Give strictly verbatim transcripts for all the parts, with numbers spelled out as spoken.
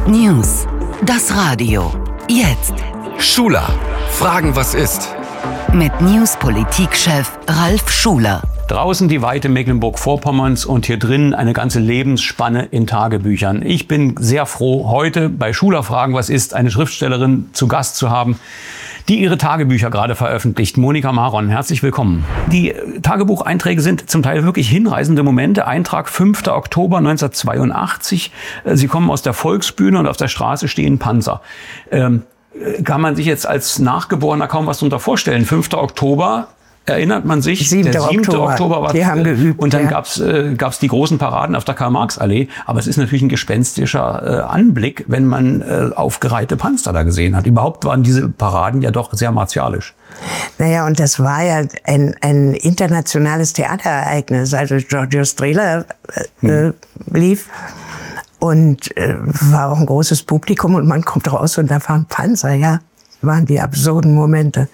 News. Das Radio. Jetzt. Schuler. Fragen, was ist? Mit News-Politikchef Ralf Schuler. Draußen die Weite Mecklenburg-Vorpommerns und hier drin eine ganze Lebensspanne in Tagebüchern. Ich bin sehr froh, heute bei Schuler Fragen, was ist, eine Schriftstellerin zu Gast zu haben, die ihre Tagebücher gerade veröffentlicht. Monika Maron, herzlich willkommen. Die Tagebucheinträge sind zum Teil wirklich hinreißende Momente. Eintrag fünfter Oktober neunzehnhundertzweiundachtzig. Sie kommen aus der Volksbühne und auf der Straße stehen Panzer. Ähm, kann man sich jetzt als Nachgeborener kaum was darunter vorstellen. fünfter Oktober. Erinnert man sich, siebter der siebte Oktober, Oktober war, die haben geübt, und dann ja. gab's äh, gab's die großen Paraden auf der Karl-Marx-Allee. Aber es ist natürlich ein gespenstischer äh, Anblick, wenn man äh, aufgereihte Panzer da gesehen hat. Überhaupt waren diese Paraden ja doch sehr martialisch. Naja, und das war ja ein, ein internationales Theaterereignis. Also Giorgio Strehler äh, hm. lief und äh, war auch ein großes Publikum und man kommt raus und da waren Panzer, ja. Das waren die absurden Momente.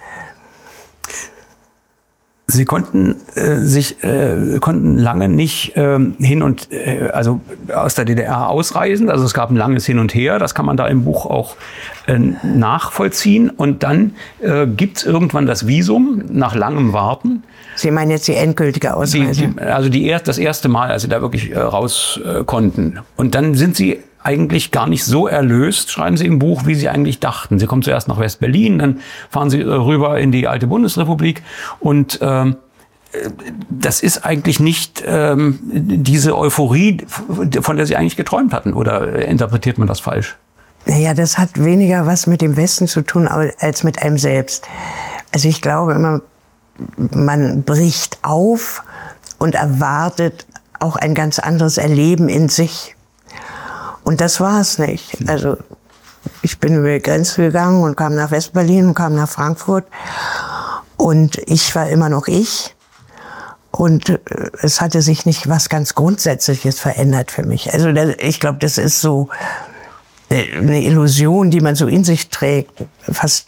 Sie konnten äh, sich äh, konnten lange nicht äh, hin und äh, also aus der D D R ausreisen. Also es gab ein langes Hin und Her. Das kann man da im Buch auch äh, nachvollziehen. Und dann äh, gibt's irgendwann das Visum nach langem Warten. Sie meinen jetzt die endgültige Ausreise? Die, die, also die erst, das erste Mal, als Sie da wirklich äh, raus äh, konnten. Und dann sind Sie eigentlich gar nicht so erlöst, schreiben Sie im Buch, wie Sie eigentlich dachten. Sie kommen zuerst nach West-Berlin, dann fahren Sie rüber in die alte Bundesrepublik und ähm, das ist eigentlich nicht ähm, diese Euphorie, von der Sie eigentlich geträumt hatten. Oder interpretiert man das falsch? Naja, das hat weniger was mit dem Westen zu tun als mit einem selbst. Also ich glaube immer, man bricht auf und erwartet auch ein ganz anderes Erleben in sich. Und das war es nicht. Also ich bin über die Grenze gegangen und kam nach West-Berlin und kam nach Frankfurt. Und ich war immer noch ich. Und es hatte sich nicht was ganz Grundsätzliches verändert für mich. Also ich glaube, das ist so eine Illusion, die man so in sich trägt. Fast